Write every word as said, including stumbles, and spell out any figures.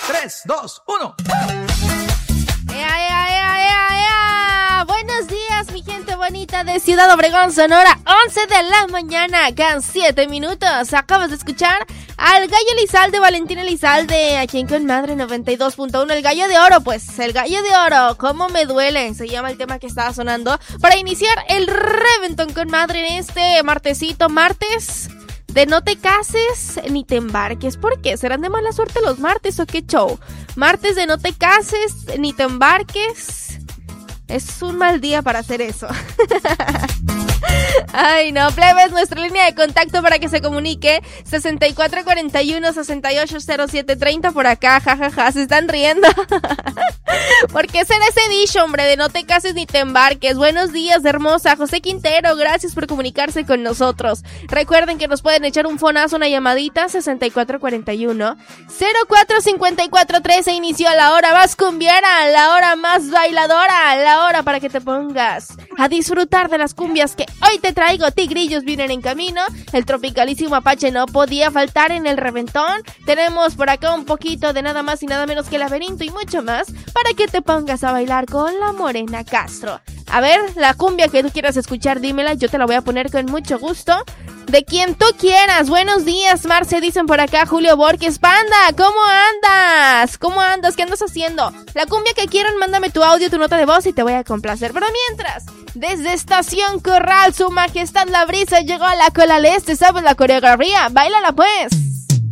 tres, dos, uno. ¡Ea, ea, ea, ea, ea! Buenos días, mi gente bonita de Ciudad Obregón, Sonora. once de la mañana, con siete minutos. Acabas de escuchar al Gallo Elizalde, Valentín Elizalde, aquí en Con Madre noventa y dos punto uno. El Gallo de Oro, pues, el Gallo de Oro. ¿Cómo me duele? Se llama el tema que estaba sonando para iniciar el Reventón Con Madre en este martesito, martes de no te cases ni te embarques. ¿Por qué? ¿Serán de mala suerte los martes o qué show? Martes de no te cases ni te embarques. Es un mal día para hacer eso. Ay, no, plebes, nuestra línea de contacto para que se comunique, sesenta y cuatro cuarenta y uno, sesenta y ocho cero siete treinta por acá, jajaja, ja, ja, se están riendo. ¿Por qué será ese dicho, hombre, de no te cases ni te embarques? Buenos días, hermosa, José Quintero, gracias por comunicarse con nosotros. Recuerden que nos pueden echar un fonazo, una llamadita, sesenta y cuatro cuarenta y uno, cero cuatro cincuenta y cuatro trece, inició la hora más cumbiera, la hora más bailadora, la hora para que te pongas a disfrutar de las cumbias que hoy te traigo. Tigrillos vienen en camino, el tropicalísimo Apache no podía faltar en el reventón. Tenemos por acá un poquito de nada más y nada menos que Laberinto y mucho más para que te pongas a bailar con la Morena Castro. A ver, la cumbia que tú quieras escuchar, dímela, yo te la voy a poner con mucho gusto. De quien tú quieras. Buenos días, Marce, dicen por acá. Julio Borges, Panda, ¿cómo andas? ¿Cómo andas? ¿Qué andas haciendo? La cumbia que quieran, mándame tu audio, tu nota de voz y te voy a complacer. Pero mientras, desde Estación Corral, su majestad la brisa llegó a la cola al este. ¿Sabes la coreografía? ¡Báilala pues!